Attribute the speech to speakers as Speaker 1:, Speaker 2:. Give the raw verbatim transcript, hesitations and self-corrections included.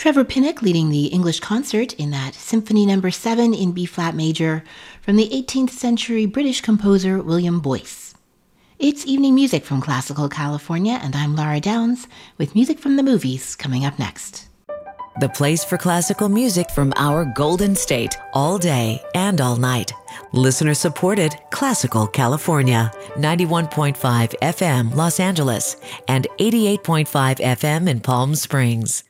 Speaker 1: Trevor Pinnock leading the English concert in that Symphony Number seven in B-flat major from the eighteenth century British composer William Boyce. It's evening music from Classical California, and I'm Laura Downs with music from the movies coming up next.
Speaker 2: The place for classical music from our Golden State, all day and all night. Listener supported Classical California, ninety-one point five F M Los Angeles and eighty-eight point five F M in Palm Springs.